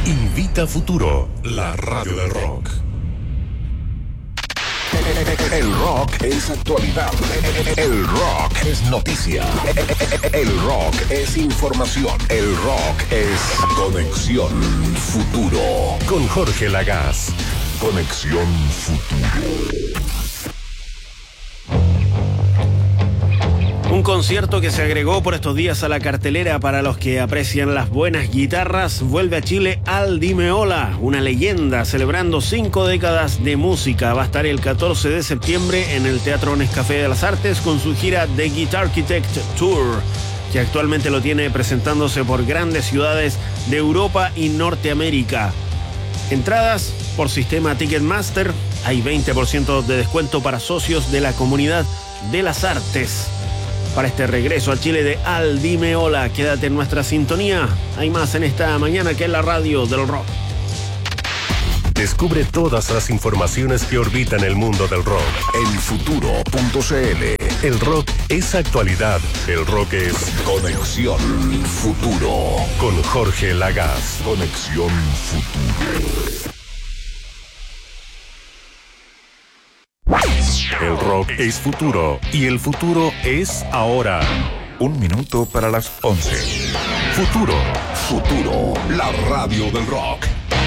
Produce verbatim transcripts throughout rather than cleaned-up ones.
Invita a Futuro, la radio del rock. El rock es actualidad. El rock es noticia. El rock es información. El rock es Conexión Futuro. Con Jorge Lagaz. Conexión Futuro. Un concierto que se agregó por estos días a la cartelera para los que aprecian las buenas guitarras. Vuelve a Chile Al Di Meola, una leyenda celebrando cinco décadas de música. Va a estar el catorce de septiembre en el Teatro Nescafé de las Artes con su gira The Guitar Architect Tour, que actualmente lo tiene presentándose por grandes ciudades de Europa y Norteamérica. Entradas por sistema Ticketmaster. Hay veinte por ciento de descuento para socios de la comunidad de las artes. Para este regreso a Chile de Al Di Meola, quédate en nuestra sintonía. Hay más en esta mañana que en la radio del rock. Descubre todas las informaciones que orbitan el mundo del rock en futuro punto c l. El rock es actualidad. El rock es Conexión Futuro. Con Jorge Lagaz. Conexión Futuro. El rock es futuro y el futuro es ahora. Un minuto para las once. Futuro. Futuro, la radio del rock.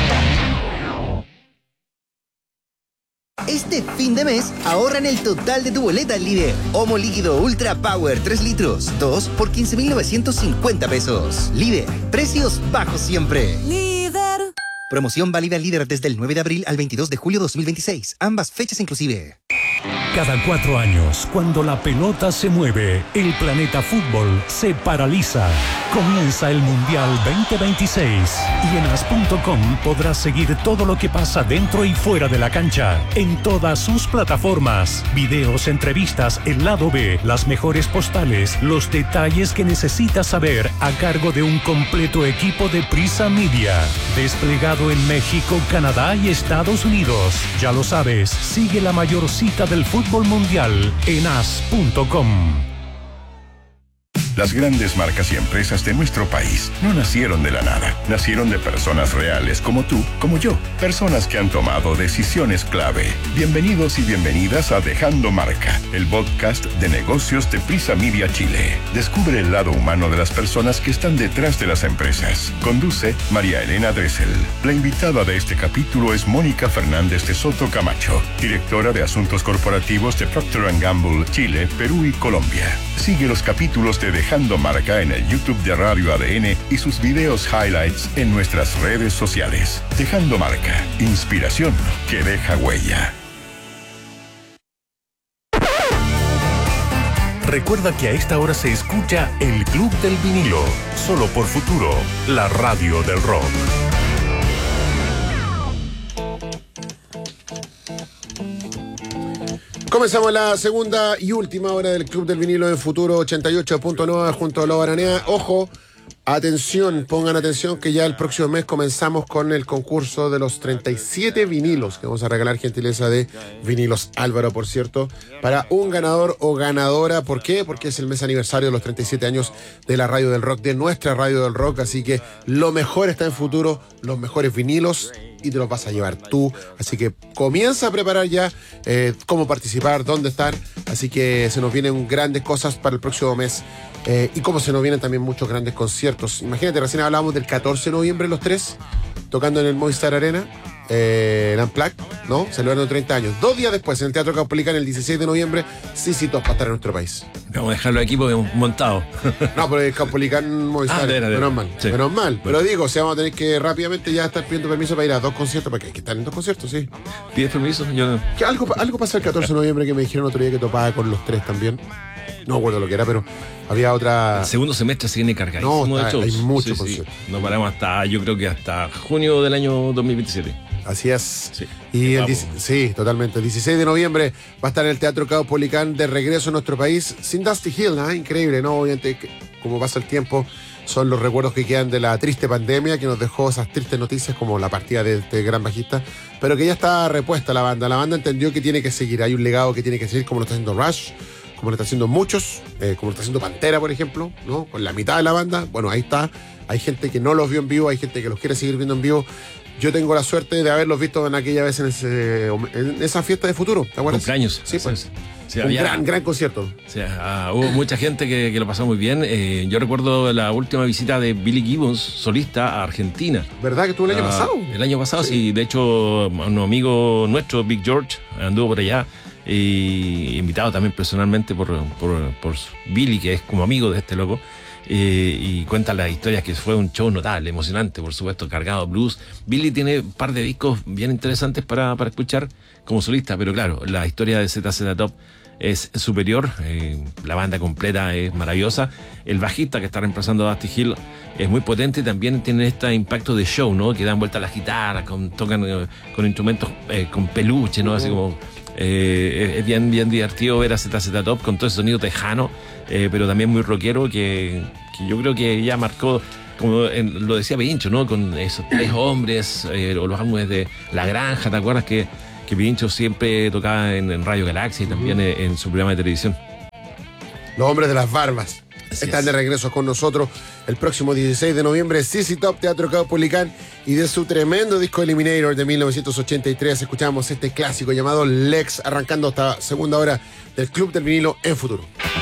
Este fin de mes, ahorra en el total de tu boleta líder. Omo líquido Ultra Power tres litros, dos por quince mil novecientos cincuenta pesos. Líder, precios bajos siempre. Líder. Promoción válida líder desde el nueve de abril al veintidós de julio de dos mil veintiséis. Ambas fechas inclusive. Cada cuatro años, cuando la pelota se mueve, el planeta fútbol se paraliza. Comienza el Mundial veinte veintiséis y en as punto com podrás seguir todo lo que pasa dentro y fuera de la cancha, en todas sus plataformas. Videos, entrevistas, el lado B, las mejores postales, los detalles que necesitas saber a cargo de un completo equipo de Prisa Media. Desplegado en México, Canadá y Estados Unidos. Ya lo sabes, sigue la mayor cita del fútbol mundial en as punto com. Las grandes marcas y empresas de nuestro país no nacieron de la nada. Nacieron de personas reales como tú, como yo. Personas que han tomado decisiones clave. Bienvenidos y bienvenidas a Dejando Marca, el podcast de negocios de Prisa Media Chile. Descubre el lado humano de las personas que están detrás de las empresas. Conduce María Elena Dressel. La invitada de este capítulo es Mónica Fernández de Soto Camacho, directora de Asuntos Corporativos de Procter and Gamble, Chile, Perú y Colombia. Sigue los capítulos de Dejando Marca en el YouTube de Radio A D N y sus videos highlights en nuestras redes sociales. Dejando Marca, inspiración que deja huella. Recuerda que a esta hora se escucha El Club del Vinilo, solo por Futuro, la radio del rock. Comenzamos la segunda y última hora del Club del Vinilo en Futuro ochenta y ocho punto nueve junto a Lobo Aranea. Ojo, atención, pongan atención que ya el próximo mes comenzamos con el concurso de los treinta y siete vinilos que vamos a regalar, gentileza de Vinilos Álvaro, por cierto, para un ganador o ganadora. ¿Por qué? Porque es el mes aniversario de los treinta y siete años de la radio del rock, de nuestra radio del rock, así que lo mejor está en Futuro, los mejores vinilos, y te los vas a llevar tú. Así que comienza a preparar ya eh, cómo participar, dónde estar. Así que se nos vienen grandes cosas para el próximo mes. Eh, y como se nos vienen también muchos grandes conciertos. Imagínate, recién hablábamos del catorce de noviembre los tres, tocando en el Movistar Arena, eh, el Unplugged, ¿no? Celebrando treinta años. Dos días después, en el Teatro Caupolicán, el dieciséis de noviembre, sí, sí, todos para estar en nuestro país. Vamos a dejarlo aquí porque hemos montado. No, pero el Caupolicán Movistar, ah, de, de, de. menos mal, sí. menos mal. Pero digo, o sea, vamos a tener que rápidamente ya estar pidiendo permiso para ir a dos conciertos, porque hay que estar en dos conciertos, sí. ¿Pides permiso? Yo no. ¿Qué, algo, algo pasó el catorce de noviembre que me dijeron otro día que topaba con los tres también. No recuerdo lo que era, pero había otra... El segundo semestre se viene cargadísimo no, está, de shows. hay muchos sí, conciertos. Sí. Nos paramos hasta, yo creo que hasta junio del año dos mil veintisiete. Así es. Sí, y el, sí, totalmente. El dieciséis de noviembre va a estar en el Teatro Caupolicán de regreso a nuestro país sin Dusty Hill, ¿eh? Increíble, ¿no? Obviamente, como pasa el tiempo, son los recuerdos que quedan de la triste pandemia que nos dejó esas tristes noticias como la partida de este gran bajista, pero que ya está repuesta la banda. La banda entendió que tiene que seguir, hay un legado que tiene que seguir, como lo está haciendo Rush, como lo está haciendo muchos, eh, como lo está haciendo Pantera, por ejemplo, ¿no? Con la mitad de la banda. Bueno, ahí está. Hay gente que no los vio en vivo, hay gente que los quiere seguir viendo en vivo. Yo tengo la suerte de haberlos visto en aquella vez en, ese, en esa fiesta de futuro. ¿Te acuerdas? Cumpleaños. Sí, pues. Sí, un había, gran, gran concierto. O sea, uh, hubo mucha gente que, que lo pasó muy bien. Eh, yo recuerdo la última visita de Billy Gibbons, solista, a Argentina. ¿Verdad que estuvo el año uh, pasado? El año pasado, sí. sí. De hecho, un amigo nuestro, Big George, anduvo por allá. Y invitado también personalmente por, por, por Billy, que es como amigo de este loco. Eh, y cuenta las historias que fue un show notable, emocionante, por supuesto, cargado de blues. Billy tiene un par de discos bien interesantes para, para escuchar como solista, pero claro, la historia de Z Z Top es superior, eh, la banda completa es maravillosa, el bajista que está reemplazando a Dusty Hill es muy potente y también tiene este impacto de show, ¿no? Que dan vuelta las guitarras, con, tocan eh, con instrumentos eh, con peluche, ¿no? Así como eh, es bien, bien divertido ver a Z Z Top con todo ese sonido tejano, eh, pero también muy rockero que, que yo creo que ya marcó, como en, lo decía Pincho, ¿no? Con esos tres hombres, eh, o los álbumes de La Granja, ¿te acuerdas que que Pincho siempre tocaba en, en Radio Galaxia y también uh-huh. en, en su programa de televisión? Los hombres de las barbas. Así están es. De regreso con nosotros el próximo dieciséis de noviembre. Z Z Top, Teatro Caupolicán, y de su tremendo disco Eliminator de mil novecientos ochenta y tres escuchamos este clásico llamado Lex, arrancando esta segunda hora del Club del Vinilo en Futuro.